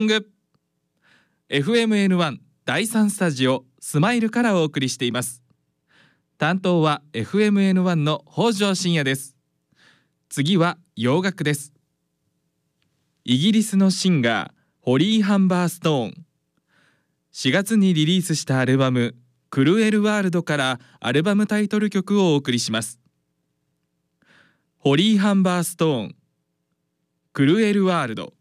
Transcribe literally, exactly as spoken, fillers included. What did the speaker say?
グ エフエムエヌワン だいさんスタジオスマイルからお送りしています。担当は エフエムエヌワン の北条信也です。次は洋楽です。イギリスのシンガーホリー・ハンバーストーン、しがつにリリースしたアルバムクルエル・ワールドからアルバムタイトル曲をお送りします。ホリー・ハンバーストーン、クルエル・ワールド。